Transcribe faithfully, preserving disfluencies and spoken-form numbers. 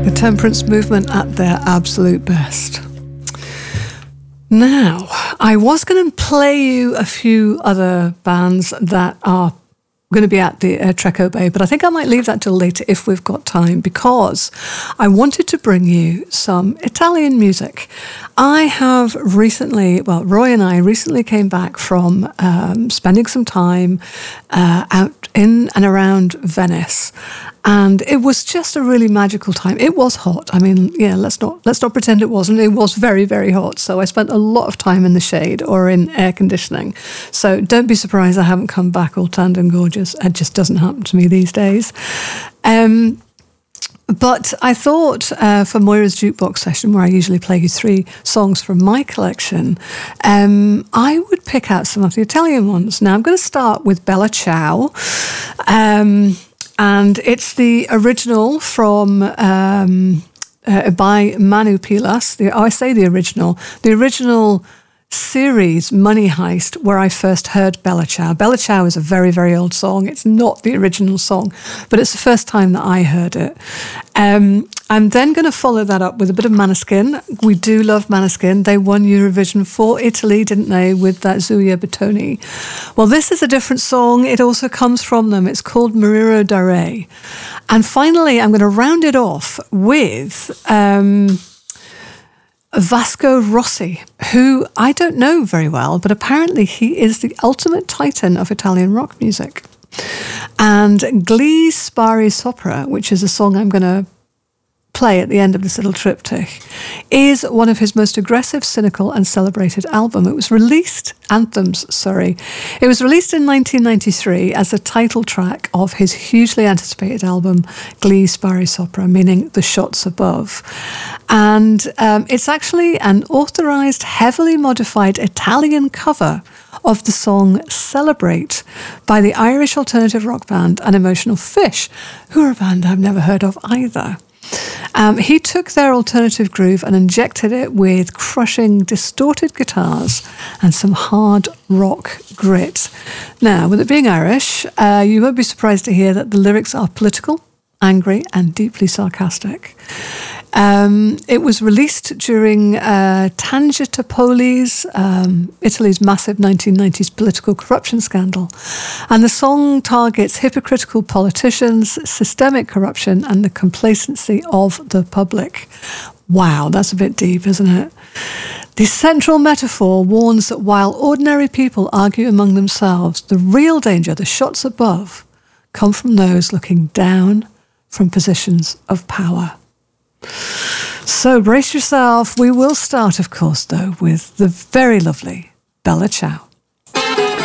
The temperance movement at their absolute best. Now, I was going to play you a few other bands that are going to be at the uh, Treco Bay, but I think I might leave that till later if we've got time, because I wanted to bring you some Italian music. I have recently, well, Roy and I recently came back from um, spending some time uh, out in and around Venice, and it was just a really magical time. It was hot. I mean, yeah, let's not let's not pretend it wasn't. It was very, very hot. So I spent a lot of time in the shade or in air conditioning. So don't be surprised I haven't come back all tanned and gorgeous. It just doesn't happen to me these days. Um, but I thought uh, for Moira's Jukebox session, where I usually play you three songs from my collection, um, I would pick out some of the Italian ones. Now I'm going to start with Bella Ciao. Um, And it's the original from um, uh, by Manu Pilas. The, oh, I say the original. The original series, Money Heist, where I first heard Bella Ciao. Bella Ciao is a very, very old song. It's not the original song, but it's the first time that I heard it. Um, I'm then going to follow that up with a bit of Maneskin. We do love Maneskin. They won Eurovision for Italy, didn't they, with that Zulia Batoni. Well, this is a different song. It also comes from them. It's called Mariro da Re. And finally, I'm going to round it off with Um, Vasco Rossi, who I don't know very well, but apparently he is the ultimate titan of Italian rock music. And Gli Spari Sopra, which is a song I'm going to play at the end of this little triptych, is one of his most aggressive, cynical and celebrated album. It was released, Anthems, sorry. It was released in nineteen ninety-three as a title track of his hugely anticipated album, Gli Spari Sopra, meaning The Shots Above. And um, it's actually an authorized, heavily modified Italian cover of the song Celebrate by the Irish alternative rock band Unemotional Fish, who are a band I've never heard of either. Um, he took their alternative groove and injected it with crushing, distorted guitars and some hard rock grit. Now, with it being Irish, uh, you won't be surprised to hear that the lyrics are political, angry, and deeply sarcastic. Um, it was released during uh, Tangentipooli's, um, Italy's massive nineteen nineties political corruption scandal. And the song targets hypocritical politicians, systemic corruption, and the complacency of the public. Wow, that's a bit deep, isn't it? The central metaphor warns that while ordinary people argue among themselves, the real danger, the shots above, come from those looking down from positions of power. So brace yourself. We will start, of course, though, with the very lovely Bella Ciao.